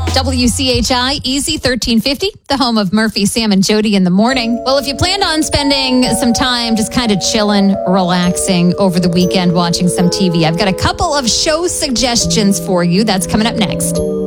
WCHI, Easy 1350, the home of Murphy, Sam, and Jody in the morning. Well, if you planned on spending some time just kind of chilling, relaxing over the weekend, watching some TV, I've got a couple of show suggestions for you. That's coming up next.